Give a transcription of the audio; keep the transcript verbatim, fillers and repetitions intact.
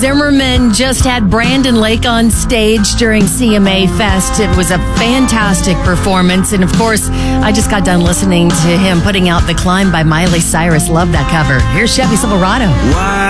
Zimmerman just had Brandon Lake on stage during C M A Fest. It was a fantastic performance. And of course, I just got done listening to him putting out The Climb by Miley Cyrus. Love that cover. Here's Chevy Silverado. Why?